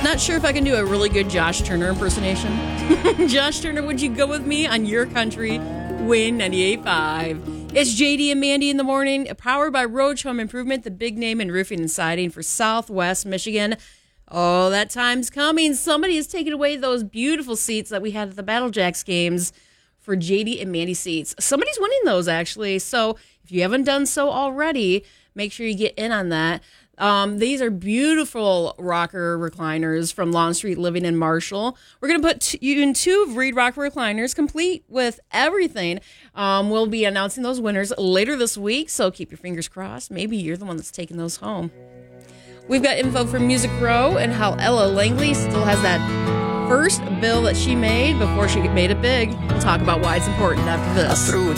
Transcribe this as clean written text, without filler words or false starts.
not sure if I can do a really good Josh Turner impersonation. Josh Turner, would you go with me on Your Country, Win 98.5? It's JD and Mandy in the morning, powered by Roach Home Improvement, the big name in roofing and siding for Southwest Michigan. Oh, that time's coming. Somebody is taking away those beautiful seats that we had at the Battle Jacks games for JD and Mandy seats. Somebody's winning those, actually. So if you haven't done so already, make sure you get in on that. These are beautiful rocker recliners from Lawn Street Living in Marshall. We're going to put you in 2 Reed rocker recliners, complete with everything. We'll be announcing those winners later this week, so keep your fingers crossed. Maybe you're the one that's taking those home. We've got info from Music Row and how Ella Langley still has that first bill that she made before she made it big. We'll talk about why it's important after this. I threw it